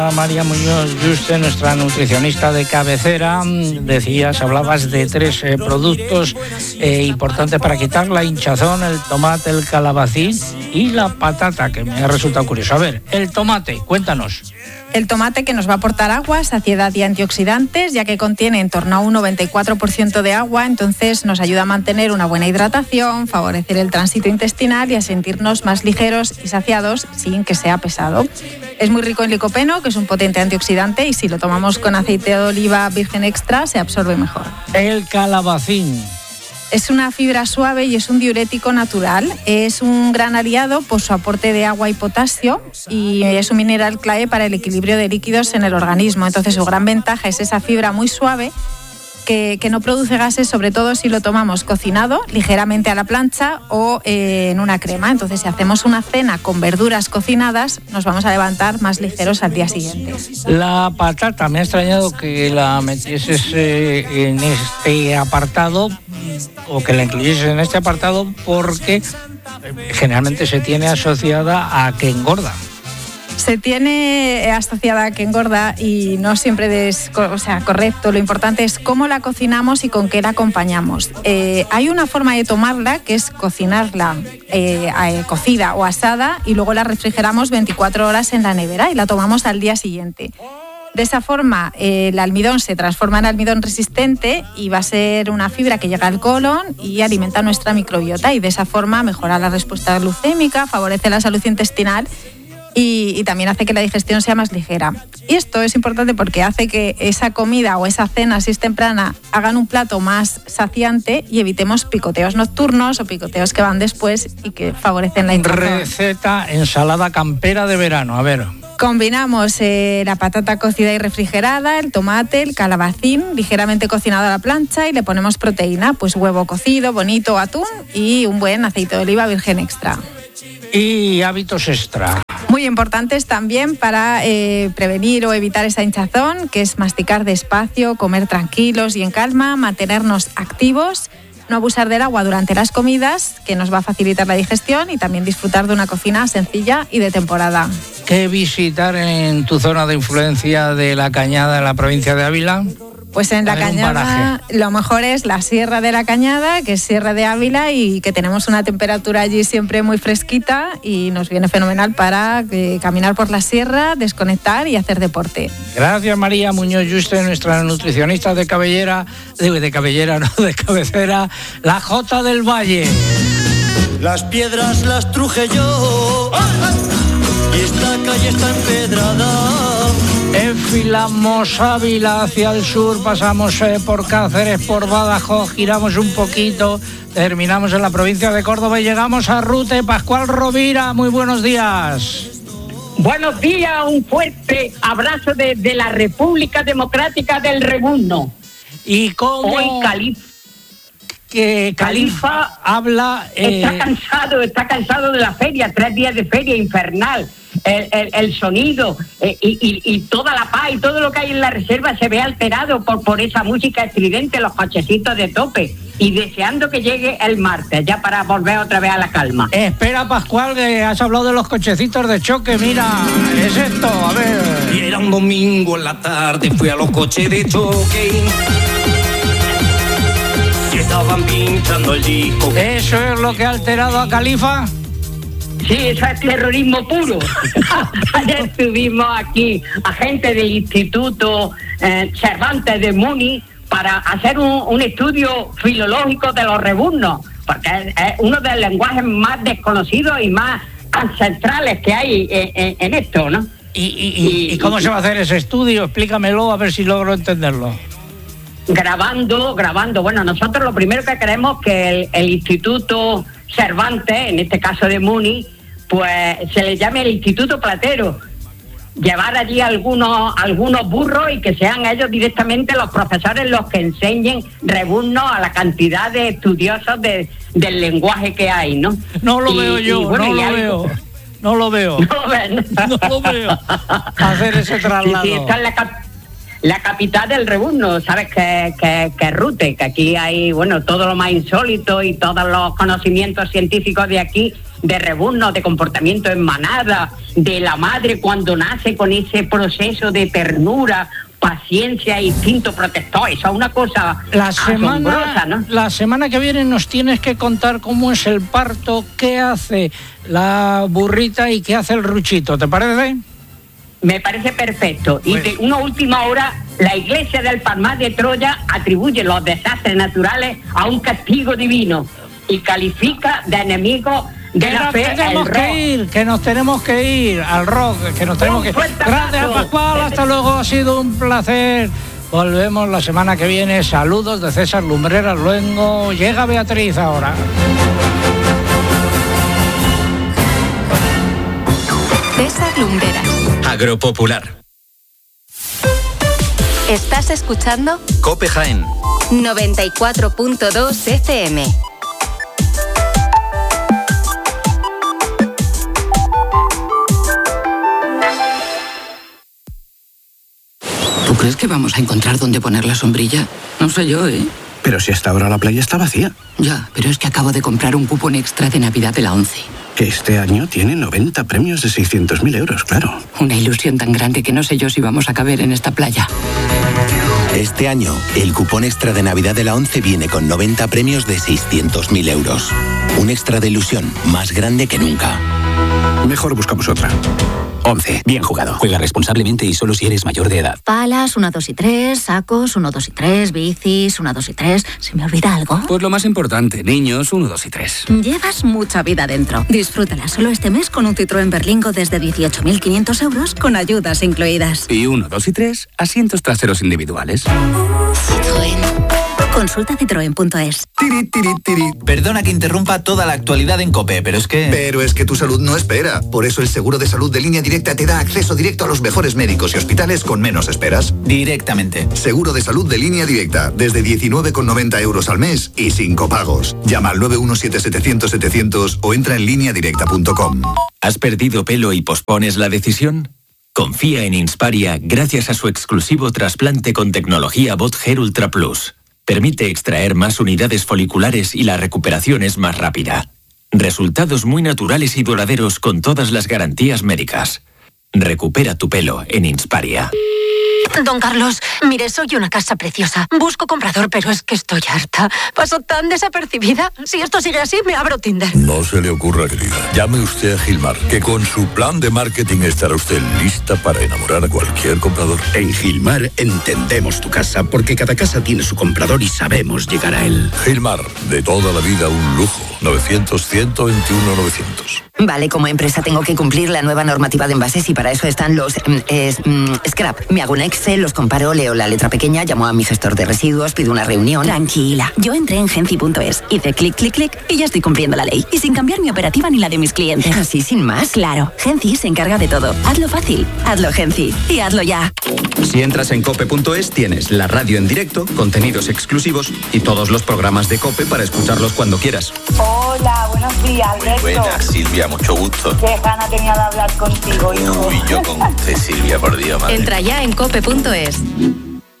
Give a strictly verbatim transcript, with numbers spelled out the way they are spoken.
María Muñoz Yuste, nuestra nutricionista de cabecera. Decías, hablabas de tres eh, productos eh, importantes para quitar la hinchazón: el tomate, el calabacín y la patata, que me ha resultado curioso. A ver, el tomate, cuéntanos. El tomate, que nos va a aportar agua, saciedad y antioxidantes, ya que contiene en torno a un noventa y cuatro por ciento de agua, entonces nos ayuda a mantener una buena hidratación, favorecer el tránsito intestinal y a sentirnos más ligeros y saciados sin que sea pesado. Es muy rico en licopeno, que es un potente antioxidante, y si lo tomamos con aceite de oliva virgen extra se absorbe mejor. El calabacín. Es una fibra suave y es un diurético natural. Es un gran aliado por su aporte de agua y potasio, y es un mineral clave para el equilibrio de líquidos en el organismo. Entonces, su gran ventaja es esa fibra muy suave que, que no produce gases, sobre todo si lo tomamos cocinado, ligeramente a la plancha o eh, en una crema. Entonces, si hacemos una cena con verduras cocinadas, nos vamos a levantar más ligeros al día siguiente. La patata, me ha extrañado que la metieses eh, en este apartado, o que la incluyese en este apartado, porque generalmente se tiene asociada a que engorda. Se tiene asociada a que engorda y no siempre es, o sea, correcto. Lo importante es cómo la cocinamos y con qué la acompañamos. Eh, hay una forma de tomarla, que es cocinarla eh, eh, cocida o asada, y luego la refrigeramos veinticuatro horas en la nevera y la tomamos al día siguiente. De esa forma, eh, el almidón se transforma en almidón resistente y va a ser una fibra que llega al colon y alimenta nuestra microbiota, y de esa forma mejora la respuesta glucémica, favorece la salud intestinal y, y también hace que la digestión sea más ligera. Y esto es importante porque hace que esa comida o esa cena, si es temprana, hagan un plato más saciante y evitemos picoteos nocturnos o picoteos que van después y que favorecen la hinchazón. Receta: ensalada campera de verano. A ver. Combinamos eh, la patata cocida y refrigerada, el tomate, el calabacín ligeramente cocinado a la plancha, y le ponemos proteína, pues huevo cocido, bonito, atún y un buen aceite de oliva virgen extra. Y hábitos extra. Muy importantes también para eh, prevenir o evitar esa hinchazón, que es masticar despacio, comer tranquilos y en calma, mantenernos activos, no abusar del agua durante las comidas, que nos va a facilitar la digestión, y también disfrutar de una cocina sencilla y de temporada. ¿Qué visitar en tu zona de influencia de La Cañada, en la provincia de Ávila? Pues en La Cañada lo mejor es la Sierra de La Cañada, que es Sierra de Ávila, y que tenemos una temperatura allí siempre muy fresquita y nos viene fenomenal para eh, caminar por la sierra, desconectar y hacer deporte. Gracias, María Muñoz Yuste, nuestra nutricionista de cabellera, de, de cabellera, no, de cabecera, la Jota del Valle. Las piedras las truje yo, y esta calle está empedrada. Enfilamos Ávila hacia el sur, pasamos eh, por Cáceres, por Badajoz, giramos un poquito, terminamos en la provincia de Córdoba y llegamos a Rute. Pascual Rovira, muy buenos días. Buenos días, un fuerte abrazo desde la República Democrática del Rebundo. ¿Y cómo? Hoy Califa, que Califa, Califa habla... Eh... Está cansado, está cansado de la feria, tres días de feria infernal. El, el, el sonido eh, y, y, y toda la paz y todo lo que hay en la reserva se ve alterado por, por esa música estridente, los cochecitos de tope, y deseando que llegue el martes ya para volver otra vez a la calma. Espera, Pascual, que has hablado de los cochecitos de choque. Mira, es esto, a ver. Y era un domingo en la tarde, fui a los coches de choque y estaban pinchando el disco. ¿Eso es lo que ha alterado a Califa? Sí, eso es terrorismo puro. Ayer estuvimos aquí, agentes del Instituto eh, Cervantes de Muni, para hacer un, un estudio filológico de los rebuznos, porque es, es uno de los lenguajes más desconocidos y más ancestrales que hay en, en, en esto, ¿no? ¿Y, y, y, ¿Y cómo y, se va a hacer ese estudio? Explícamelo, a ver si logro entenderlo. Grabando, grabando. Bueno, nosotros lo primero que queremos es que el, el Instituto Cervantes, en este caso de Muni, pues se le llame el Instituto Platero. Llevar allí algunos algunos burros y que sean ellos directamente los profesores los que enseñen rebuznos a la cantidad de estudiosos de, del lenguaje que hay, ¿no? No lo y, veo yo, bueno, no lo algo... veo. No lo veo. No lo ven. No lo veo. Hacer ese traslado. Sí, sí, está en la cap- La capital del rebuzno, sabes que, que, que es Rute, que aquí hay, bueno, todo lo más insólito y todos los conocimientos científicos de aquí de rebuznos, de comportamiento en manada, de la madre cuando nace con ese proceso de ternura, paciencia e instinto protector. Eso es una cosa la semana, asombrosa, ¿no? La semana que viene nos tienes que contar cómo es el parto, qué hace la burrita y qué hace el ruchito, ¿te parece? Me parece perfecto. Y de una última hora, la Iglesia del Palmar de Troya atribuye los desastres naturales a un castigo divino y califica de enemigo de que la nos fe tenemos el que rock. ir, que nos tenemos que ir al rock, que nos tenemos que ir. Gracias, Pascual, hasta luego, ha sido un placer. Volvemos la semana que viene. Saludos de César Lumbreras Luengo. Llega Beatriz ahora. César Lumbreras. Agropopular. ¿Estás escuchando? Cope Jaén. noventa y cuatro punto dos F M. ¿Tú crees que vamos a encontrar dónde poner la sombrilla? No sé yo, ¿eh? Pero si hasta ahora la playa está vacía. Ya, pero es que acabo de comprar un cupón extra de Navidad de la ONCE. Que este año tiene noventa premios de seiscientos mil euros, claro. Una ilusión tan grande que no sé yo si vamos a caber en esta playa. Este año, el cupón extra de Navidad de la ONCE viene con noventa premios de seiscientos mil euros. Un extra de ilusión más grande que nunca. Mejor buscamos otra. ONCE. Bien jugado. Juega responsablemente y solo si eres mayor de edad. Palas, uno, dos y tres. Sacos, uno, dos y tres. Bicis, uno, dos y tres. ¿Se me olvida algo? Pues lo más importante, niños, uno, dos y tres. Llevas mucha vida dentro. Disfrútala solo este mes con un Citroën Berlingo desde dieciocho mil quinientos euros con ayudas incluidas. Y uno, dos y tres, asientos traseros individuales. Citroën. Consulta citroen punto es. Tiri, tiri, tiri. Perdona que interrumpa toda la actualidad en COPE, pero es que... Pero es que tu salud no espera. Por eso el seguro de salud de Línea Directa te da acceso directo a los mejores médicos y hospitales con menos esperas. Directamente. Seguro de salud de Línea Directa, desde diecinueve con noventa euros al mes y sin copagos. Llama al nueve uno siete setecientos setecientos o entra en línea directa punto com. ¿Has perdido pelo y pospones la decisión? Confía en Insparia gracias a su exclusivo trasplante con tecnología BotHair Ultra Plus. Permite extraer más unidades foliculares y la recuperación es más rápida. Resultados muy naturales y duraderos con todas las garantías médicas. Recupera tu pelo en Insparia. Don Carlos, mire, soy una casa preciosa. Busco comprador, pero es que estoy harta. Paso tan desapercibida. Si esto sigue así, me abro Tinder. No se le ocurra, querida. Llame usted a Gilmar, que con su plan de marketing estará usted lista para enamorar a cualquier comprador. En Gilmar entendemos tu casa, porque cada casa tiene su comprador y sabemos llegar a él. Gilmar, de toda la vida un lujo. novecientos, ciento veintiuno, novecientos. Vale, como empresa tengo que cumplir la nueva normativa de envases y para eso están los eh, eh, scrap. Me hago un Excel, los comparo, leo la letra pequeña, llamo a mi gestor de residuos, pido una reunión. Tranquila, yo entré en genci punto es, hice clic, clic, clic y ya estoy cumpliendo la ley. Y sin cambiar mi operativa ni la de mis clientes. ¿Así sin más? Claro, Genci se encarga de todo. Hazlo fácil, hazlo Genci y hazlo ya. Si entras en cope punto es tienes la radio en directo, contenidos exclusivos y todos los programas de COPE para escucharlos cuando quieras. Hola, buenos días, Alberto. Muy buenas, Silvia, mucho gusto. Qué gana tenía de hablar contigo, hijo. Uy, yo con usted, Silvia, por Dios, madre. Entra ya en cope punto es.